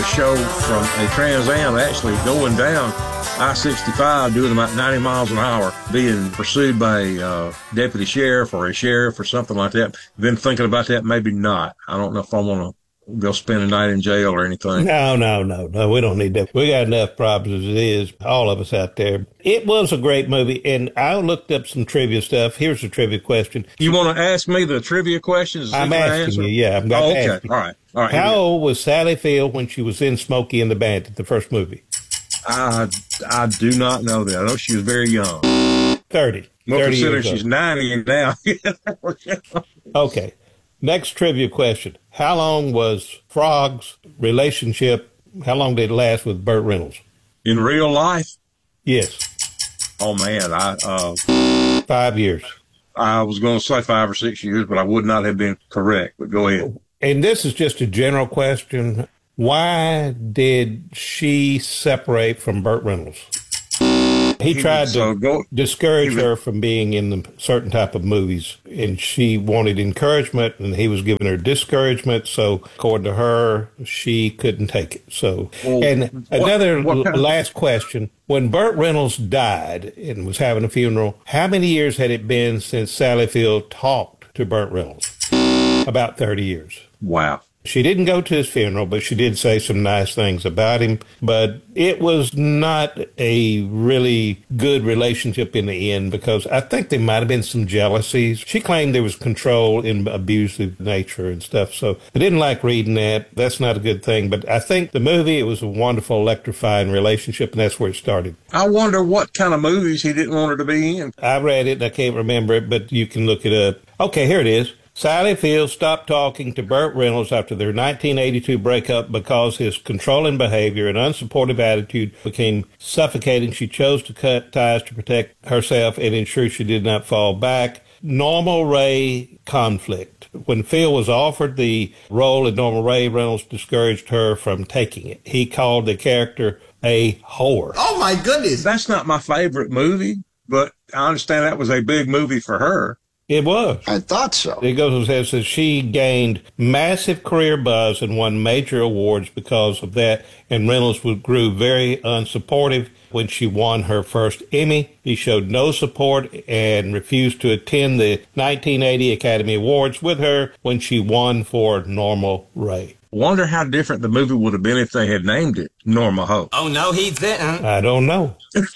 show from a Trans Am actually going down I-65 doing about 90 miles an hour, being pursued by a deputy sheriff or a sheriff or something like that. Been thinking about that, maybe not. I don't know if I want to go spend a night in jail or anything. No, we don't need that. We got enough problems as it is, all of us out there. It was a great movie, and I looked up some trivia stuff. Here's a trivia question. You want to ask me the trivia questions? I'm asking you, yeah. I'm going to ask you. All right. How old was Sally Field when she was in Smokey and the Bandit, the first movie? I do not know that. I know she was very young. 30. Well, 30 considering years she's old. 90 now. Okay. Next trivia question. How long was Frog's relationship, how long did it last with Burt Reynolds? In real life? Yes. Oh, man. 5 years. I was going to say 5 or 6 years, but I would not have been correct. But go ahead. And this is just a general question. Why did she separate from Burt Reynolds? He tried to discourage her from being in the certain type of movies, and she wanted encouragement, and he was giving her discouragement. So, according to her, she couldn't take it. So, last question: when Burt Reynolds died and was having a funeral, how many years had it been since Sally Field talked to Burt Reynolds? About 30 years. Wow. She didn't go to his funeral, but she did say some nice things about him. But it was not a really good relationship in the end, because I think there might have been some jealousies. She claimed there was control in abusive nature and stuff. So I didn't like reading that. That's not a good thing. But I think the movie, it was a wonderful, electrifying relationship, and that's where it started. I wonder what kind of movies he didn't want her to be in. I read it, and I can't remember it, but you can look it up. Okay, here it is. Sally Field stopped talking to Burt Reynolds after their 1982 breakup because his controlling behavior and unsupportive attitude became suffocating. She chose to cut ties to protect herself and ensure she did not fall back. Normal Ray conflict. When Phil was offered the role of Normal Ray, Reynolds discouraged her from taking it. He called the character a whore. Oh, my goodness. That's not my favorite movie, but I understand that was a big movie for her. It was. I thought so. It goes and says she gained massive career buzz and won major awards because of that, and Reynolds grew very unsupportive. When she won her first Emmy, he showed no support and refused to attend the 1980 Academy Awards with her when she won for Normal Ray. Wonder how different the movie would have been if they had named it Norma Hope. Oh, no, he didn't. I don't know.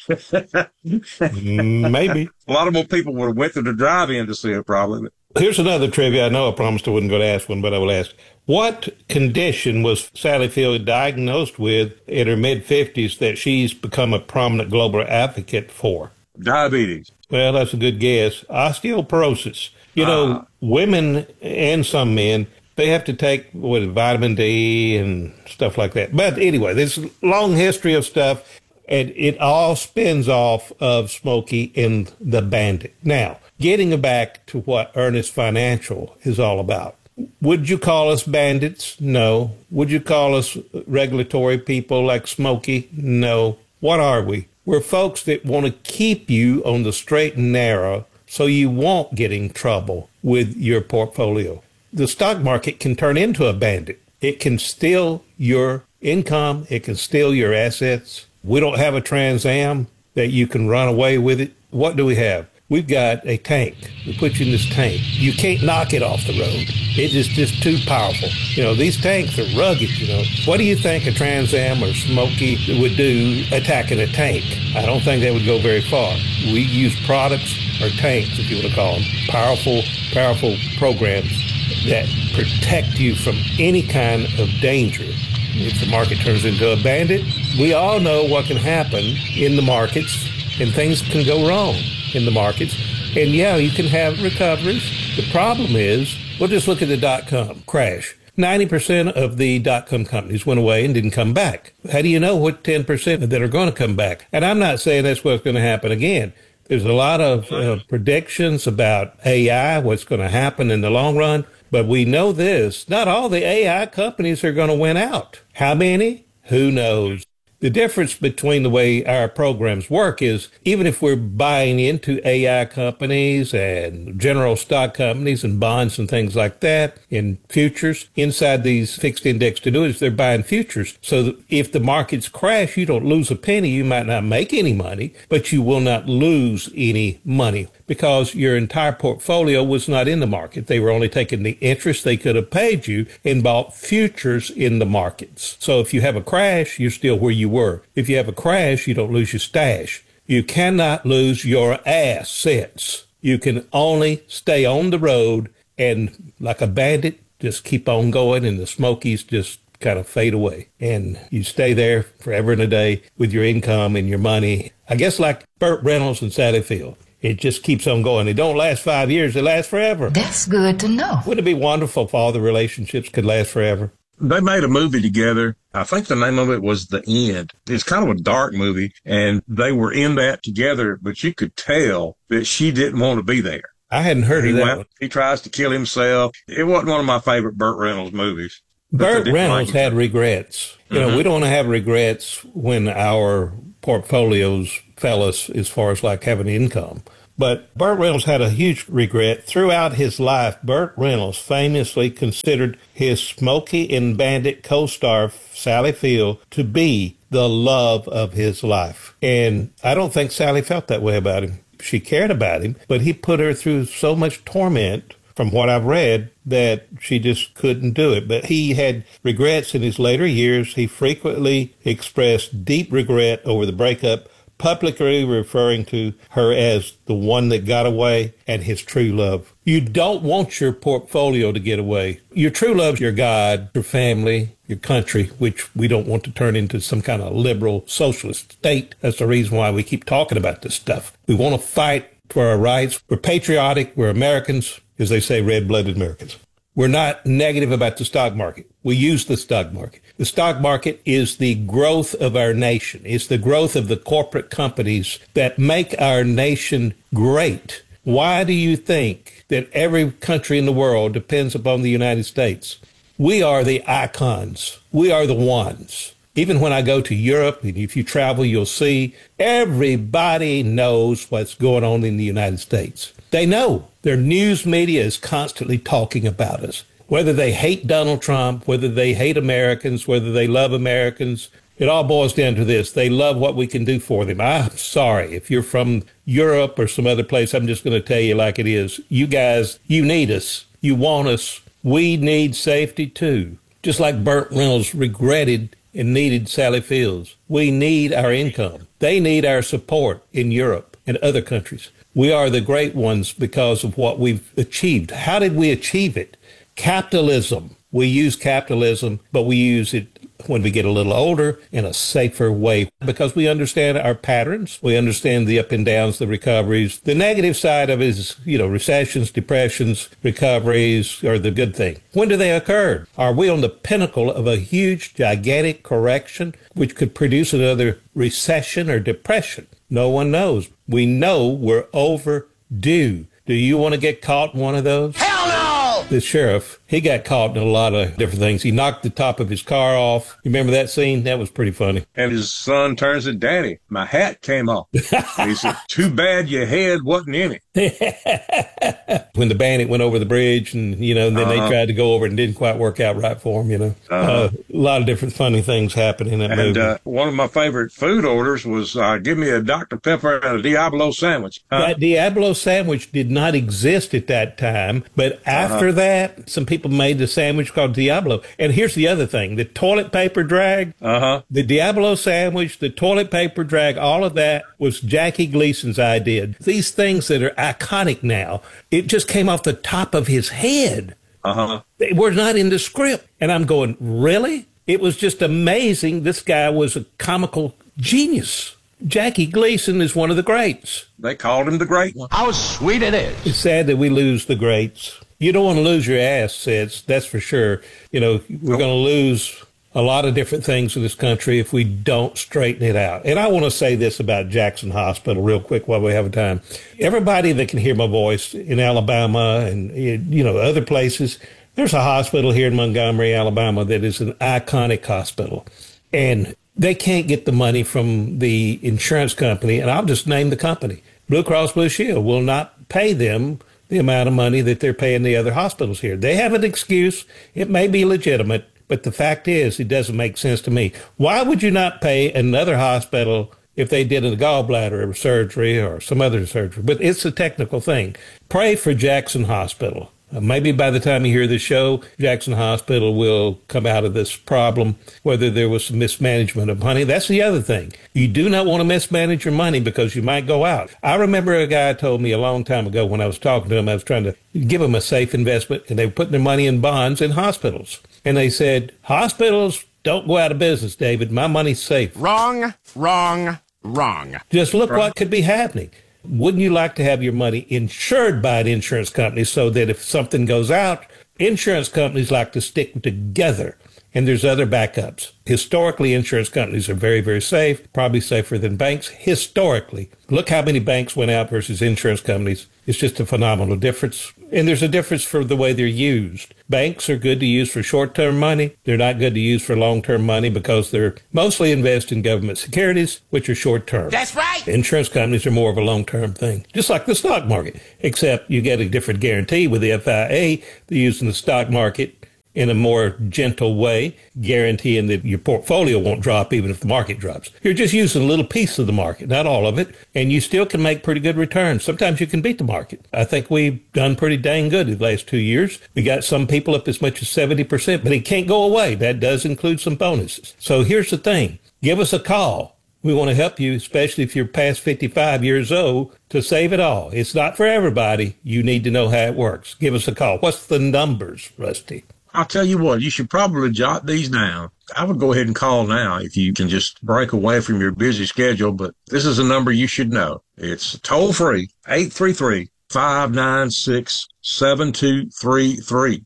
Maybe. A lot of more people would have went to the drive-in to see it, probably. Here's another trivia. I know I promised I wasn't going to ask one, but I will ask. What condition was Sally Field diagnosed with in her mid-50s that she's become a prominent global advocate for? Diabetes. Well, that's a good guess. Osteoporosis. You know, women and some men, they have to take vitamin D and stuff like that. But anyway, there's a long history of stuff, and it all spins off of Smokey and the Bandit. Now, getting back to what Ernest Financial is all about. Would you call us bandits? No. Would you call us regulatory people like Smokey? No. What are we? We're folks that want to keep you on the straight and narrow so you won't get in trouble with your portfolio. The stock market can turn into a bandit. It can steal your income. It can steal your assets. We don't have a Trans Am that you can run away with it. What do we have? We've got a tank. We put you in this tank. You can't knock it off the road. It is just too powerful. You know, these tanks are rugged, you know. What do you think a Trans Am or Smokey would do attacking a tank? I don't think that would go very far. We use products, or tanks, if you want to call them, powerful programs that protect you from any kind of danger. If the market turns into a bandit, we all know what can happen in the markets, and things can go wrong in the markets. And yeah, you can have recoveries. The problem is, we'll just look at the dot-com crash. 90% of the dot-com companies went away and didn't come back. How do you know what 10% that are going to come back? And I'm not saying that's what's going to happen again. There's a lot of predictions about AI, what's going to happen in the long run. But we know this, not all the AI companies are going to win out. How many? Who knows? The difference between the way our programs work is even if we're buying into AI companies and general stock companies and bonds and things like that in futures, inside these fixed indexed annuities, they're buying futures. So that if the markets crash, you don't lose a penny. You might not make any money, but you will not lose any money because your entire portfolio was not in the market. They were only taking the interest they could have paid you and bought futures in the markets. So if you have a crash, you're still where you were. If you have a crash, you don't lose your stash. You cannot lose your assets. You can only stay on the road and, like a bandit, just keep on going, and the smokies just kind of fade away. And you stay there forever and a day with your income and your money. I guess like Burt Reynolds and Sally Field. It just keeps on going. It don't last 5 years. It lasts forever. That's good to know. Wouldn't it be wonderful if all the relationships could last forever? They made a movie together. I think the name of it was The End. It's kind of a dark movie, and they were in that together, but you could tell that she didn't want to be there. I hadn't heard of that one. He tries to kill himself. It wasn't one of my favorite Burt Reynolds movies. Burt Reynolds had regrets. You know, we don't want to have regrets when our portfolios fell us as far as like having income. But Burt Reynolds had a huge regret. Throughout his life, Burt Reynolds famously considered his Smokey and Bandit co-star Sally Field to be the love of his life. And I don't think Sally felt that way about him. She cared about him, but he put her through so much torment, from what I've read, that she just couldn't do it. But he had regrets in his later years. He frequently expressed deep regret over the breakup, publicly referring to her as the one that got away and his true love. You don't want your portfolio to get away. Your true love's your God, your family, your country, which we don't want to turn into some kind of liberal socialist state. That's the reason why we keep talking about this stuff. We want to fight for our rights. We're patriotic. We're Americans, as they say, red-blooded Americans. We're not negative about the stock market. We use the stock market. The stock market is the growth of our nation. It's the growth of the corporate companies that make our nation great. Why do you think that every country in the world depends upon the United States? We are the icons. We are the ones. Even when I go to Europe, and if you travel, you'll see everybody knows what's going on in the United States. They know. Their news media is constantly talking about us. Whether they hate Donald Trump, whether they hate Americans, whether they love Americans, it all boils down to this. They love what we can do for them. I'm sorry. If you're from Europe or some other place, I'm just going to tell you like it is. You guys, you need us. You want us. We need safety too. Just like Burt Reynolds regretted and needed Sally Fields. We need our income. They need our support in Europe and other countries. We are the great ones because of what we've achieved. How did we achieve it? Capitalism. We use capitalism, but we use it when we get a little older in a safer way because we understand our patterns. We understand the up and downs, the recoveries. The negative side of it is, recessions, depressions, recoveries are the good thing. When do they occur? Are we on the pinnacle of a huge, gigantic correction which could produce another recession or depression? No one knows. We know we're overdue. Do you want to get caught in one of those? Hell no! The sheriff, he got caught in a lot of different things. He knocked the top of his car off. You remember that scene? That was pretty funny. And his son turns to Daddy, my hat came off. He said, too bad your head wasn't in it. When the bandit went over the bridge and, then they tried to go over it and didn't quite work out right for him, A lot of different funny things happen in that movie. And one of my favorite food orders was, give me a Dr. Pepper and a Diablo sandwich. That Diablo sandwich did not exist at that time, but after that, some people made a sandwich called Diablo. And here's the other thing, the toilet paper drag, the Diablo sandwich, the toilet paper drag, all of that was Jackie Gleason's idea. These things that are iconic now, it just came off the top of his head. They were not in the script. And I'm going, really? It was just amazing. This guy was a comical genius. Jackie Gleason is one of the greats. They called him the great one. How sweet it is. It's sad that we lose the greats. You don't want to lose your assets, that's for sure. We're going to lose a lot of different things in this country if we don't straighten it out. And I want to say this about Jackson Hospital real quick while we have time. Everybody that can hear my voice in Alabama and, other places, there's a hospital here in Montgomery, Alabama that is an iconic hospital. And they can't get the money from the insurance company, and I'll just name the company. Blue Cross Blue Shield will not pay them the amount of money that they're paying the other hospitals here. They have an excuse. It may be legitimate, but the fact is it doesn't make sense to me. Why would you not pay another hospital if they did a gallbladder surgery or some other surgery? But it's a technical thing. Pray for Jackson Hospital. Maybe by the time you hear the show, Jackson Hospital will come out of this problem, whether there was some mismanagement of money. That's the other thing. You do not want to mismanage your money because you might go out. I remember a guy told me a long time ago when I was talking to him, I was trying to give him a safe investment, and they were putting their money in bonds in hospitals. And they said, hospitals don't go out of business, David. My money's safe. Wrong, wrong, wrong. Just look what could be happening. Wouldn't you like to have your money insured by an insurance company so that if something goes out, insurance companies like to stick together and there's other backups? Historically, insurance companies are very, very safe, probably safer than banks. Historically, look how many banks went out versus insurance companies. It's just a phenomenal difference. And there's a difference for the way they're used. Banks are good to use for short-term money. They're not good to use for long-term money because they're mostly invest in government securities, which are short-term. That's right. Insurance companies are more of a long-term thing, just like the stock market, except you get a different guarantee with the FIA. They're using the stock market in a more gentle way, guaranteeing that your portfolio won't drop even if the market drops. You're just using a little piece of the market, not all of it, and you still can make pretty good returns. Sometimes you can beat the market. I think we've done pretty dang good in the last 2 years. We got some people up as much as 70%, but it can't go away. That does include some bonuses. So here's the thing. Give us a call. We want to help you, especially if you're past 55 years old, to save it all. It's not for everybody. You need to know how it works. Give us a call. What's the numbers, Rusty? I'll tell you what, you should probably jot these down. I would go ahead and call now if you can just break away from your busy schedule, but this is a number you should know. It's toll free, 833-596-7233.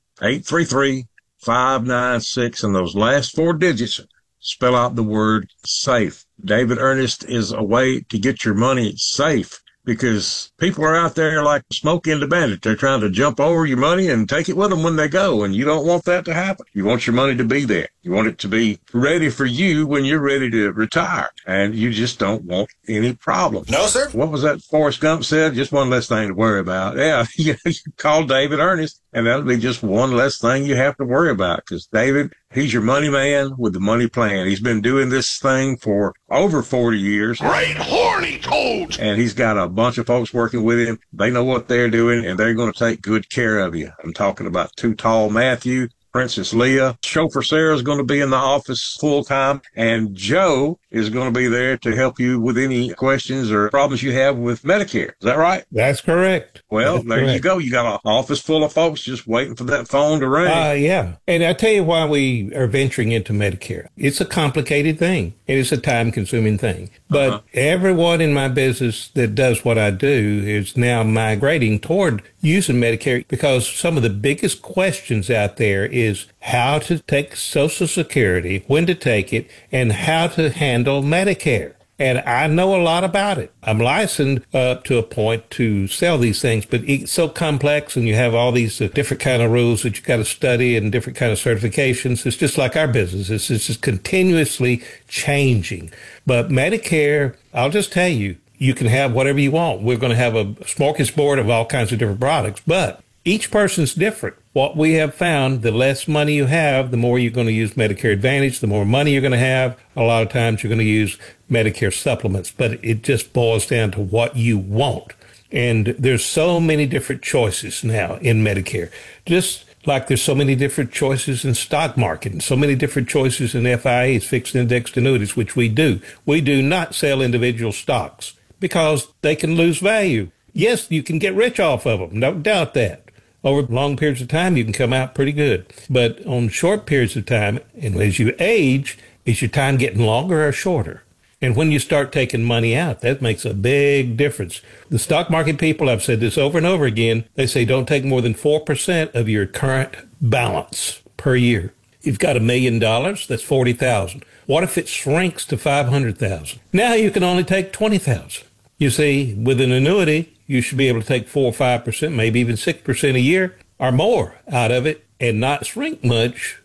833-596, and those last four digits spell out the word safe. David Ernest is a way to get your money safe, because people are out there like Smokey and the Bandit. They're trying to jump over your money and take it with them when they go, and you don't want that to happen. You want your money to be there. You want it to be ready for you when you're ready to retire, and you just don't want any problems. No, sir. What was that Forrest Gump said? Just one less thing to worry about. Yeah, you call David Ernest, and that'll be just one less thing you have to worry about, because David, he's your money man with the money plan. He's been doing this thing for over 40 years. Great horny toad! And he's got a bunch of folks working with him. They know what they're doing, and they're going to take good care of you. I'm talking about Too Tall Matthew, Princess Leah. Chauffeur Sarah's going to be in the office full time, and Joe is going to be there to help you with any questions or problems you have with Medicare. Is that right? That's correct. Well, That's there correct. you go. You got an office full of folks just waiting for that phone to ring. Yeah. And I tell you why we are venturing into Medicare. It's a complicated thing. And it's a time-consuming thing. But everyone in my business that does what I do is now migrating toward using Medicare, because some of the biggest questions out there is how to take Social Security, when to take it, and how to handle Medicare. And I know a lot about it. I'm licensed up to a point to sell these things, but it's so complex, and you have all these different kind of rules that you got to study and different kind of certifications. It's just like our business. It's just continuously changing. But Medicare, I'll just tell you, you can have whatever you want. We're going to have a smorgasbord of all kinds of different products, but each person's different. What we have found, the less money you have, the more you're going to use Medicare Advantage. The more money you're going to have, a lot of times you're going to use Medicare supplements. But it just boils down to what you want. And there's so many different choices now in Medicare. Just like there's so many different choices in stock market and so many different choices in FIAs, fixed indexed annuities, which we do. We do not sell individual stocks because they can lose value. Yes, you can get rich off of them. Don't doubt that. Over long periods of time, you can come out pretty good. But on short periods of time, and as you age, is your time getting longer or shorter? And when you start taking money out, that makes a big difference. The stock market people, I've said this over and over again, they say don't take more than 4% of your current balance per year. You've got $1 million, that's $40,000. What if it shrinks to $500,000? Now you can only take $20,000. You see, with an annuity, you should be able to take 4 or 5%, maybe even 6% a year or more out of it and not shrink much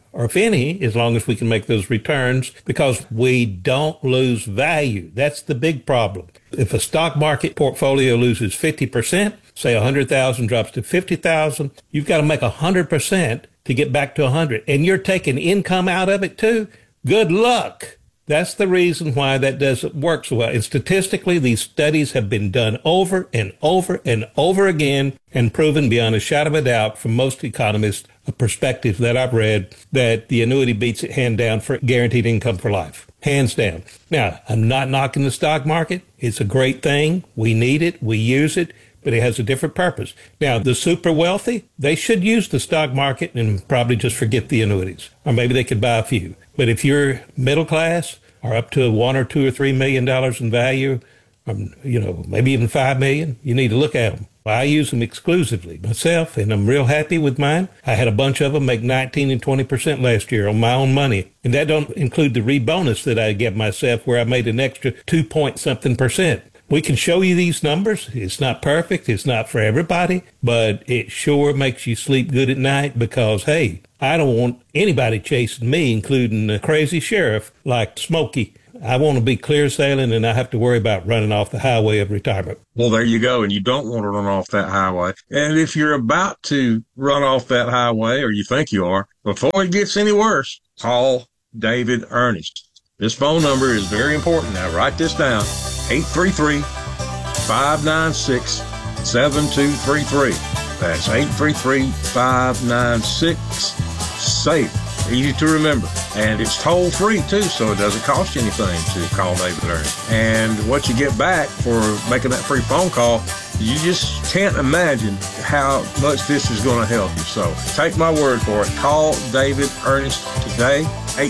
or if any, as long as we can make those returns, because we don't lose value. That's the big problem. If a stock market portfolio loses 50%, say 100,000 drops to 50,000, you've got to make 100% to get back to 100. And you're taking income out of it too? Good luck. That's the reason why that doesn't work so well. And statistically, these studies have been done over and over and over again and proven beyond a shadow of a doubt from most economists, a perspective that I've read, that the annuity beats it hand down for guaranteed income for life. Hands down. Now, I'm not knocking the stock market. It's a great thing. We need it. We use it. But it has a different purpose. Now, the super wealthy, they should use the stock market and probably just forget the annuities. Or maybe they could buy a few. But if you're middle class or up to $1 or $2 or $3 million in value, maybe even $5 million, you need to look at them. I use them exclusively myself, and I'm real happy with mine. I had a bunch of them make 19 and 20% last year on my own money. And that don't include the rebonus that I get myself where I made an extra 2-point-something%. We can show you these numbers. It's not perfect. It's not for everybody, but it sure makes you sleep good at night because, hey, I don't want anybody chasing me, including a crazy sheriff like Smokey. I want to be clear sailing and I have to worry about running off the highway of retirement. Well, there you go. And you don't want to run off that highway. And if you're about to run off that highway, or you think you are, before it gets any worse, call David Ernest. This phone number is very important. Now, write this down. 833-596-7233. That's 833-596-SAFE. Easy to remember. And it's toll free too, so it doesn't cost you anything to call David Ernest. And what you get back for making that free phone call, you just can't imagine how much this is going to help you. So take my word for it. Call David Ernest today,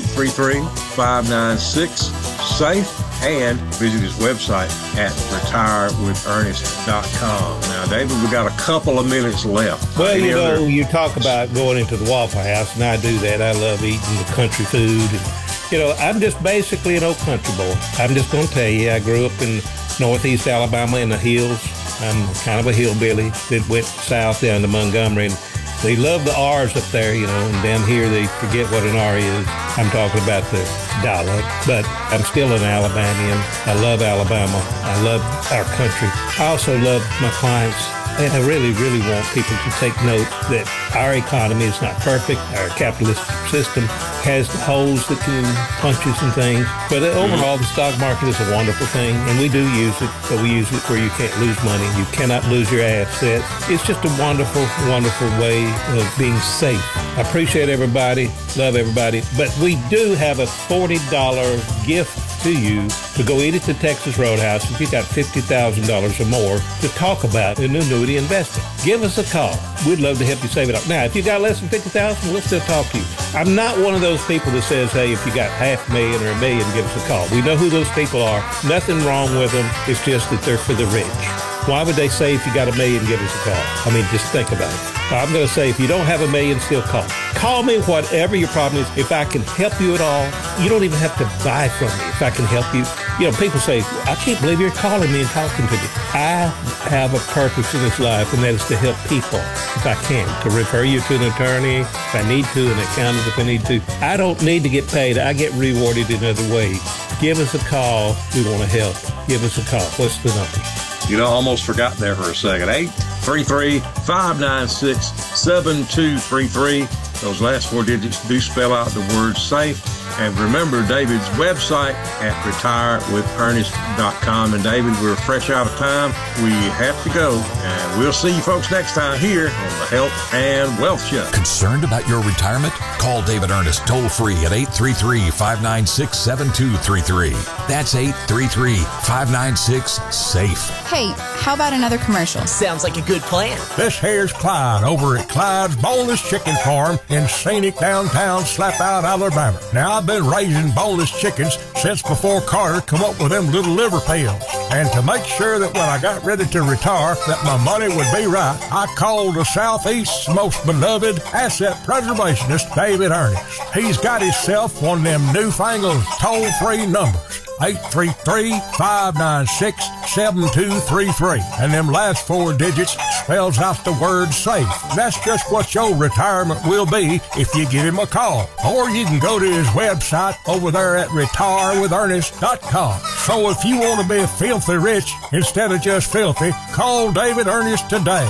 833-596-SAFE. And visit his website at retirewithernest.com. Now, David, we got a couple of minutes left. Well, you talk about going into the Waffle House, and I do that. I love eating the country food. And, I'm just basically an old country boy. I'm just going to tell you, I grew up in northeast Alabama in the hills. I'm kind of a hillbilly that went south down to Montgomery. And they love the R's up there, and down here they forget what an R is. I'm talking about the dialect, but I'm still an Alabamian. I love Alabama. I love our country. I also love my clients. And I really, really want people to take note that our economy is not perfect. Our capitalist system has holes that can punches and things. But overall, the stock market is a wonderful thing, and we do use it, but we use it where you can't lose money. You cannot lose your assets. It's just a wonderful, wonderful way of being safe. I appreciate everybody, love everybody, but we do have a $40 gift to you to go eat at the Texas Roadhouse if you got $50,000 or more to talk about an annuity investment. Give us a call. We'd love to help you save it up. Now, if you got less than $50,000, we'll still talk to you. I'm not one of those people that says, hey, if you got $500,000 or $1 million, give us a call. We know who those people are. Nothing wrong with them. It's just that they're for the rich. Why would they say if you got $1 million, give us a call? I mean, just think about it. I'm going to say if you don't have $1 million, still call. Call me whatever your problem is. If I can help you at all, you don't even have to buy from me. If I can help you, people say, I can't believe you're calling me and talking to me. I have a purpose in this life, and that is to help people if I can, to refer you to an attorney if I need to, an accountant if I need to. I don't need to get paid. I get rewarded in other ways. Give us a call. We want to help. Give us a call. What's the number? I almost forgot there for a second. 833-596-7233. Those last 4 digits do spell out the word SAFE. And remember David's website at retirewithernest.com. And David, we're fresh out of time. We have to go. And we'll see you folks next time here on the Health and Wealth Show. Concerned about your retirement? Call David Ernest toll free at 833-596-7233. That's 833-596-SAFE. Hey, how about another commercial? Sounds like a good plan. This here's Clyde over at Clyde's Boneless Chicken Farm in scenic downtown Slapout, Alabama. Now, I've been raising boneless chickens since before Carter come up with them little liver pills. And to make sure that when I got ready to retire, that my money would be right, I called the Southeast's most beloved asset preservationist, David Ernest. He's got himself one of them newfangled toll-free numbers. 833-596 7233. And them last 4 digits spells out the word SAFE. That's just what your retirement will be if you give him a call. Or you can go to his website over there at retirewithernest.com. So if you want to be filthy rich instead of just filthy, call David Ernest today.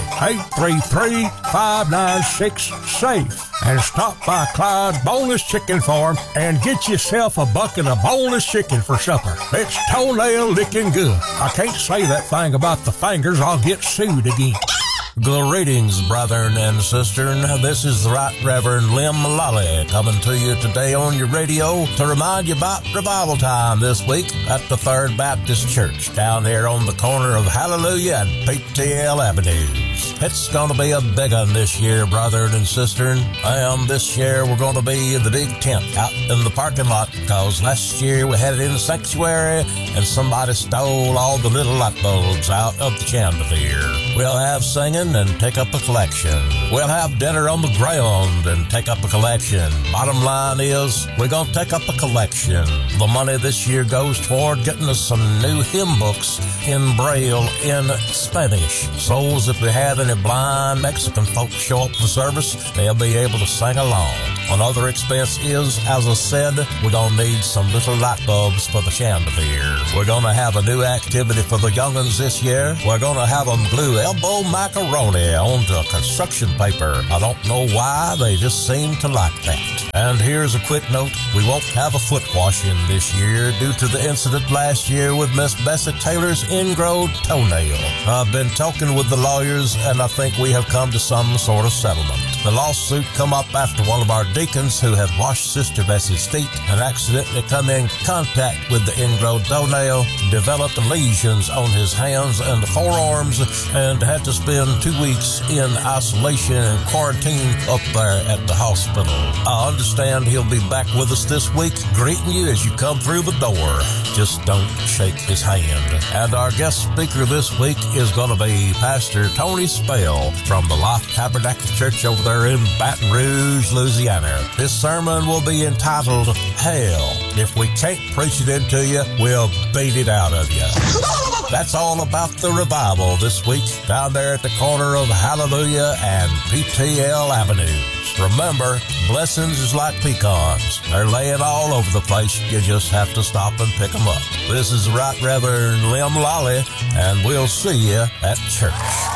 833-596-SAFE. And stop by Clyde's Boneless Chicken Farm and get yourself a bucket of boneless chicken for supper. It's toenail licking good. I can't say that thing about the fingers. I'll get sued again. Greetings, brethren and sisters. This is the Right Reverend Lim Lally coming to you today on your radio to remind you about revival time this week at the Third Baptist Church down here on the corner of Hallelujah and PTL Avenues. It's going to be a big one this year, brethren and sisters. This year we're going to be in the big tent out in the parking lot because last year we had it in the sanctuary and somebody stole all the little light bulbs out of the chandelier. We'll have singing and take up a collection. We'll have dinner on the ground and take up a collection. Bottom line is, we're going to take up a collection. The money this year goes toward getting us some new hymn books in Braille in Spanish. So if we have any blind Mexican folks show up for service, they'll be able to sing along. Another expense is, as I said, we're going to need some little light bulbs for the chandelier. We're going to have a new activity for the young'uns this year. We're going to have them glue elbow macaroni onto construction paper. I don't know why, they just seem to like that. And here's a quick note. We won't have a foot washing this year due to the incident last year with Miss Bessie Taylor's ingrowed toenail. I've been talking with the lawyers and I think we have come to some sort of settlement. The lawsuit come up after one of our deacons who had washed Sister Bessie's feet and accidentally come in contact with the ingrowed toenail, developed lesions on his hands and forearms, and had to spend 2 weeks in isolation and quarantine up there at the hospital. I understand he'll be back with us this week, greeting you as you come through the door. Just don't shake his hand. And our guest speaker this week is going to be Pastor Tony Spell from the Life Tabernacle Church over there in Baton Rouge, Louisiana. His sermon will be entitled, Hell. If we can't preach it into you, we'll beat it out of you. That's all about the revival this week down there at the corner of Hallelujah and PTL Avenues. Remember, blessings is like pecans. They're laying all over the place. You just have to stop and pick them up. This is Right Reverend Lim Lally, and we'll see you at church.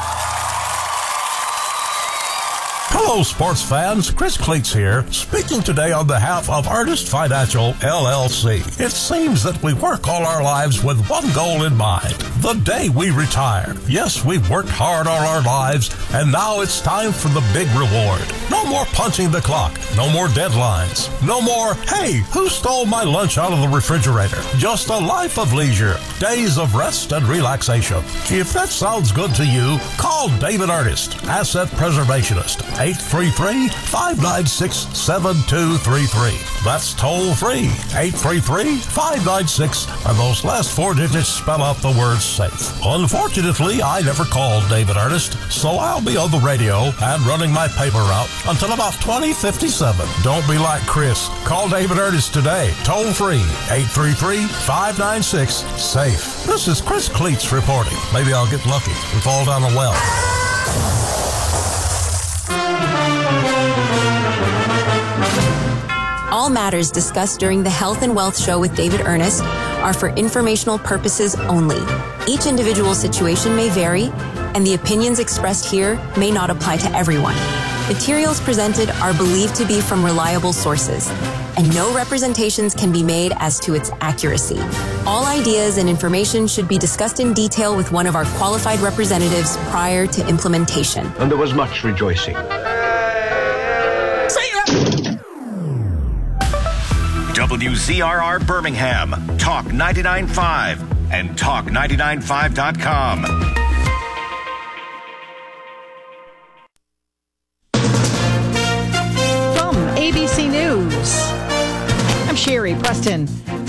Hello, sports fans. Chris Cleats here, speaking today on behalf of Ernest Financial, LLC. It seems that we work all our lives with one goal in mind, the day we retire. Yes, we've worked hard all our lives, and now it's time for the big reward. No more punching the clock. No more deadlines. No more, hey, who stole my lunch out of the refrigerator? Just a life of leisure, days of rest and relaxation. If that sounds good to you, call David Ernest, Asset Preservationist, 833-596-7233. That's toll free, 833-596, and those last 4 digits spell out the word SAFE. Unfortunately, I never called David Ernest, so I'll be on the radio and running my paper route until about 2057. Don't be like Chris. Call David Ernest today, toll free, 833-596-SAFE. This is Chris Cleats reporting. Maybe I'll get lucky and fall down a well. All matters discussed during the Health and Wealth Show with David Ernest are for informational purposes only. Each individual situation may vary, and the opinions expressed here may not apply to everyone. Materials presented are believed to be from reliable sources, and no representations can be made as to its accuracy. All ideas and information should be discussed in detail with one of our qualified representatives prior to implementation. And there was much rejoicing. WZRR Birmingham, Talk 99.5 and Talk995.com. From ABC News, I'm Sherry Preston.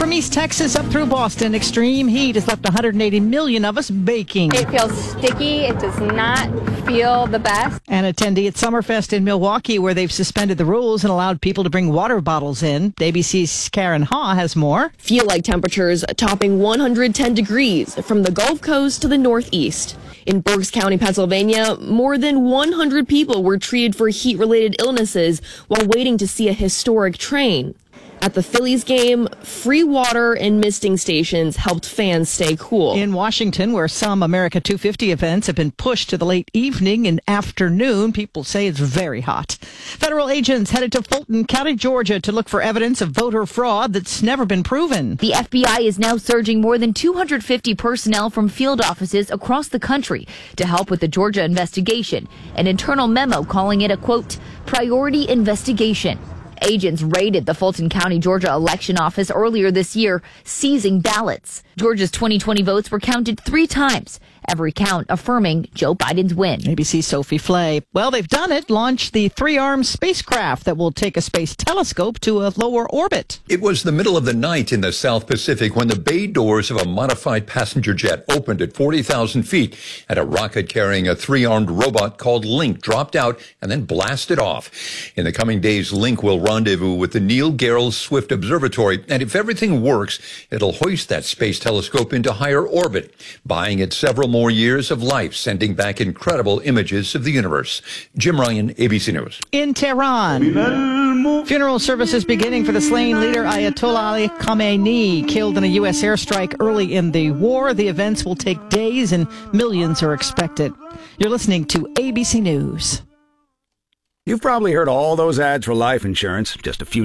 From East Texas up through Boston, extreme heat has left 180 million of us baking. It feels sticky. It does not feel the best. An attendee at Summerfest in Milwaukee, where they've suspended the rules and allowed people to bring water bottles in. ABC's Karen Ha has more. Feel like temperatures topping 110 degrees from the Gulf Coast to the Northeast. In Berks County, Pennsylvania, more than 100 people were treated for heat-related illnesses while waiting to see a historic train. At the Phillies game, free water and misting stations helped fans stay cool. In Washington, where some America 250 events have been pushed to the late evening and afternoon, people say it's very hot. Federal agents headed to Fulton County, Georgia, to look for evidence of voter fraud that's never been proven. The FBI is now surging more than 250 personnel from field offices across the country to help with the Georgia investigation. An internal memo calling it a, quote, priority investigation. Agents raided the Fulton County, Georgia election office earlier this year, seizing ballots. Georgia's 2020 votes were counted 3 times, every count affirming Joe Biden's win. ABC's Sophie Flay. Well, they've done it, launched the 3-armed spacecraft that will take a space telescope to a lower orbit. It was the middle of the night in the South Pacific when the bay doors of a modified passenger jet opened at 40,000 feet and a rocket carrying a 3-armed robot called Link dropped out and then blasted off. In the coming days, Link will rendezvous with the Neil Gehrels Swift Observatory, and if everything works, it'll hoist that space telescope into higher orbit, buying it several more years of life, sending back incredible images of the universe. Jim Ryan, ABC News. In Tehran, funeral services beginning for the slain leader Ayatollah Ali Khamenei, killed in a U.S. airstrike early in the war. The events will take days and millions are expected. You're listening to ABC News. You've probably heard all those ads for life insurance just a few